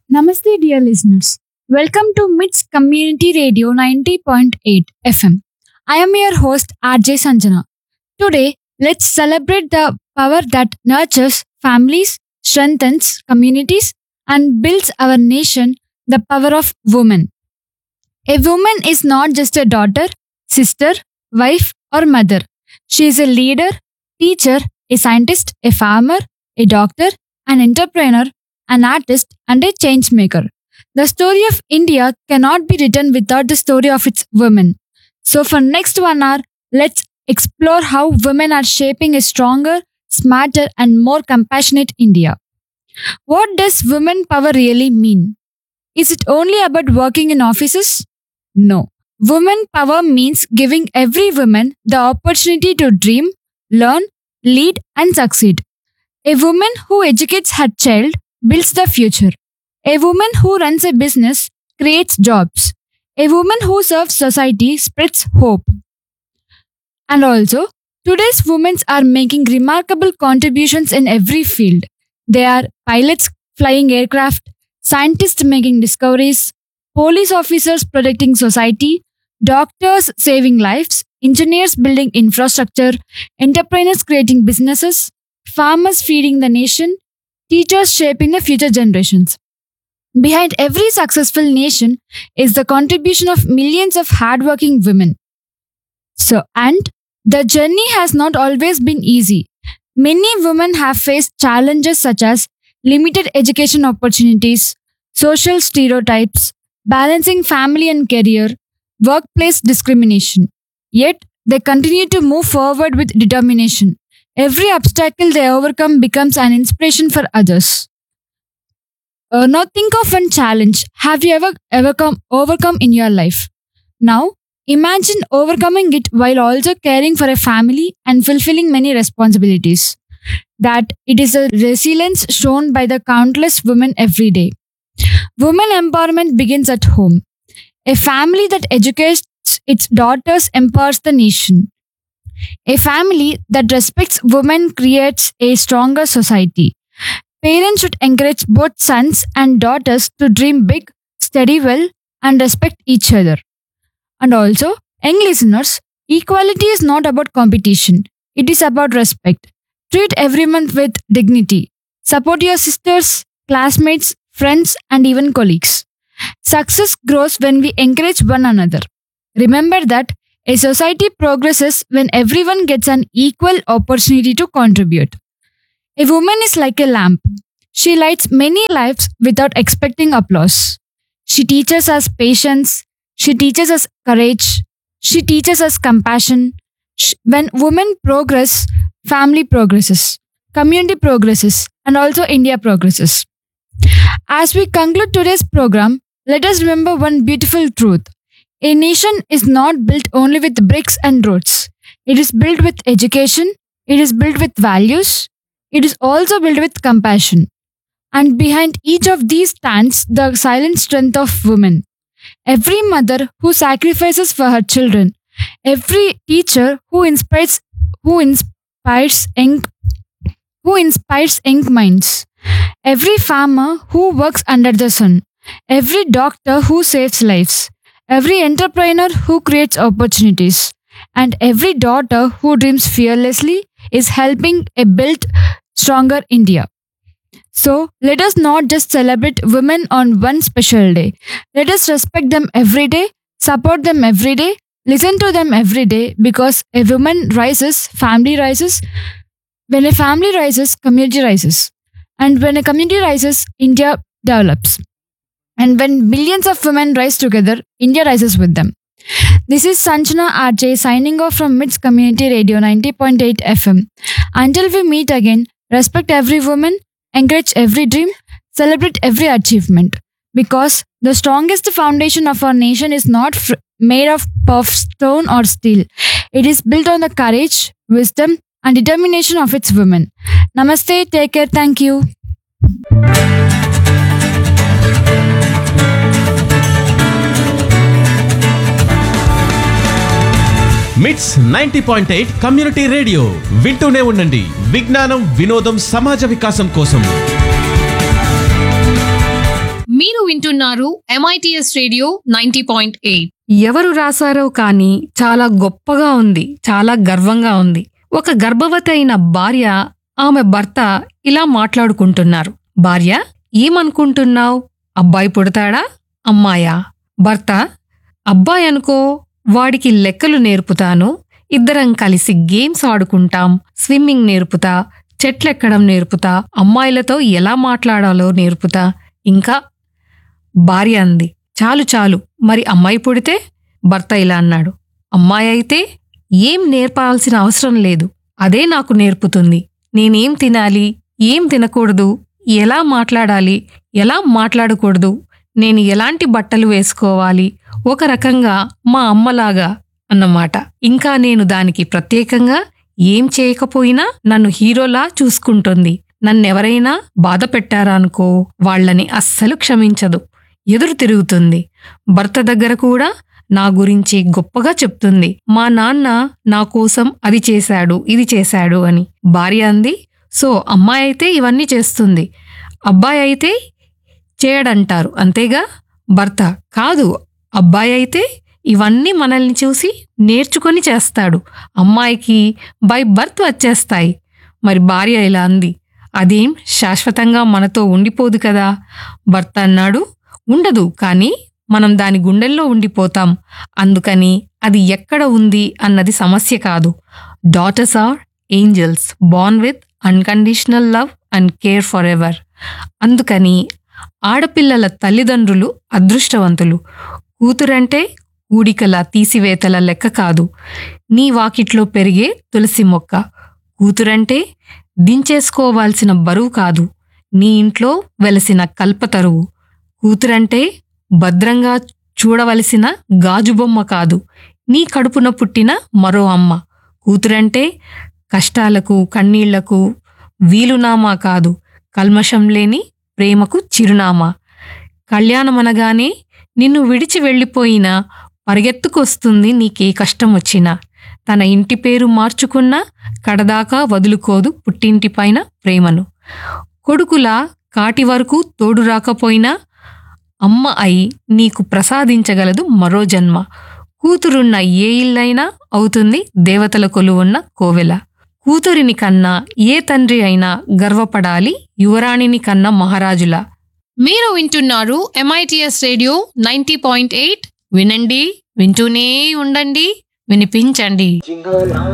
Namaste, dear listeners. Welcome to MITS Community Radio 90.8 FM. I am your host, RJ Sanjana. Today, let's celebrate the power that nurtures families, strengthens communities, and builds our nation, the power of women. A woman is not just a daughter, sister, wife, or mother. She is a leader, teacher, a scientist, a farmer, a doctor, an entrepreneur, an artist, and a change maker. The story of India cannot be written without the story of its women. So, for next 1 hour, let's explore how women are shaping a stronger, smarter, and more compassionate India. What does women power really mean? Is it only about working in offices? No. Women power means giving every woman the opportunity to dream, learn, lead, and succeed. A woman who educates her child builds the future. A woman who runs a business creates jobs. A woman who serves society spreads hope. And also, today's women are making remarkable contributions in every field. They are pilots flying aircraft, scientists making discoveries, police officers protecting society, doctors saving lives, engineers building infrastructure, entrepreneurs creating businesses, farmers feeding the nation, teachers shaping the future generations. Behind every successful nation is the contribution of millions of hardworking women. And the journey has not always been easy. Many women have faced challenges such as limited education opportunities, social stereotypes, balancing family and career, workplace discrimination. Yet, they continue to move forward with determination. Every obstacle they overcome becomes an inspiration for others. Now think of one challenge have you ever overcome in your life. Now imagine overcoming it while also caring for a family and fulfilling many responsibilities. That it is a resilience shown by the countless women every day. Women empowerment begins at home. A family that educates its daughters empowers the nation. A family that respects women creates a stronger society. Parents should encourage both sons and daughters to dream big, study well, and respect each other. And also, young listeners, equality is not about competition. It is about respect. Treat everyone with dignity. Support your sisters, classmates, friends, and even colleagues. Success grows when we encourage one another. Remember that a society progresses when everyone gets an equal opportunity to contribute. A woman is like a lamp. She lights many lives without expecting applause. She teaches us patience. She teaches us courage. She teaches us compassion. When women progress, family progresses, community progresses, and also India progresses. As we conclude today's program, let us remember one beautiful truth. A nation is not built only with bricks and roads. It is built with education. It is built with values. It is also built with compassion. And behind each of these stands the silent strength of women. Every mother who sacrifices for her children. Every teacher who inspires young, who inspires young minds. Every farmer who works under the sun. Every doctor who saves lives. Every entrepreneur who creates opportunities. And every daughter who dreams fearlessly is helping a build stronger India. So let us not just celebrate women on one special day. Let us respect them every day, support them every day, listen to them every day because a woman rises, family rises. When a family rises, community rises. And when a community rises, India develops. And when millions of women rise together, India rises with them. This is Sanjana RJ signing off from MITS Community Radio 90.8 FM. Until we meet again, respect every woman, encourage every dream, celebrate every achievement. Because the strongest foundation of our nation is not made of stone or steel. It is built on the courage, wisdom, and determination of its women. Namaste, take care, thank you. మిట్స్ 90.8 community radio వింటూనే ఉండండి. విజ్ఞానం, వినోదం, సమాజ వికాసం కోసం. మీ వింటున్నారు MITS radio 90.8. ఎవరు రాశారో కానీ చాలా గొప్పగా ఉంది, చాలా గర్వంగా ఉంది. ఒక గర్భవతి అయిన భార్య ఆమె భర్త ఇలా మాట్లాడుకుంటున్నారు. భార్య, ఏమనుకుంటున్నావ్? అబ్బాయి పుడతాడా అమ్మాయా? భర్త, అబ్బాయి అనుకో, వాడికి లెక్కలు నేర్పుతాను, ఇద్దరం కలిసి గేమ్స్ ఆడుకుంటాం, స్విమ్మింగ్ నేర్పుతా, చెట్లెక్కడం నేర్పుతా, అమ్మాయిలతో ఎలా మాట్లాడాలో నేర్పుతా. ఇంకా భార్య అంది, చాలు చాలు, మరి అమ్మాయి పుడితే? భర్త ఇలా అన్నాడు, అమ్మాయి అయితే ఏం నేర్పాల్సిన అవసరం లేదు, అదే నాకు నేర్పుతుంది. నేనేం తినాలి, ఏం తినకూడదు, ఎలా మాట్లాడాలి, ఎలా మాట్లాడకూడదు, నేను ఎలాంటి బట్టలు వేసుకోవాలి, ఒక రకంగా మా అమ్మలాగా అన్నమాట. ఇంకా నేను దానికి ప్రత్యేకంగా ఏం చేయకపోయినా నన్ను హీరోలా చూసుకుంటుంది. నన్నెవరైనా బాధ పెట్టారా అనుకో, వాళ్లని అస్సలు క్షమించదు, ఎదురు తిరుగుతుంది. భర్త దగ్గర కూడా నా గురించి గొప్పగా చెప్తుంది. మా నాన్న నా కోసం అది చేశాడు, ఇది చేశాడు అని. భార్య అంది, సో అమ్మాయి అయితే ఇవన్నీ చేస్తుంది, అబ్బాయి అయితే చేయడంటారు అంతేగా? భర్త, కాదు, అబ్బాయి అయితే ఇవన్నీ మనల్ని చూసి నేర్చుకొని చేస్తాడు, అమ్మాయికి బై బర్త్ వచ్చేస్తాయి. మరి భార్య ఇలా అంది, అదేం శాశ్వతంగా మనతో ఉండిపోదు కదా? భర్త అన్నాడు, ఉండదు, కానీ మనం దాని గుండెల్లో ఉండిపోతాం, అందుకని అది ఎక్కడ ఉంది అన్నది సమస్య కాదు. Daughters are angels Born with unconditional love and care for ever. అందుకని ఆడపిల్లల తల్లిదండ్రులు అదృష్టవంతులు. కూతురంటే ఊడికల తీసివేతల లెక్క కాదు, నీ వాకిట్లో పెరిగే తులసి మొక్క. కూతురంటే దించేసుకోవాల్సిన బరువు కాదు, నీ ఇంట్లో వెలసిన కల్పతరువు. కూతురంటే భద్రంగా చూడవలసిన గాజుబొమ్మ కాదు, నీ కడుపున పుట్టిన మరో అమ్మ. కూతురంటే కష్టాలకు కన్నీళ్లకు వీలునామా కాదు, కల్మషం లేని ప్రేమకు చిరునామా. కళ్యాణమనగానే నిన్ను విడిచి వెళ్ళిపోయినా పరిగెత్తుకొస్తుంది నీకే కష్టం వచ్చినా. తన ఇంటి పేరు మార్చుకున్నా కడదాకా వదులుకోదు పుట్టింటిపైన ప్రేమను. కొడుకులా కాటి వరకు తోడు రాకపోయినా అమ్మ అయి నీకు ప్రసాదించగలదు మరో జన్మ. కూతురున్న ఏ ఇల్లైనా అవుతుంది దేవతల కొలువున్న కోవెల. కూతురిని కన్నా ఏ తండ్రి అయినా గర్వపడాలి యువరాణిని కన్నా మహారాజులా. మీరు వింటున్నారు MITS రేడియో 90.8. వినండి, వింటూనే ఉండండి, వినిపించండి.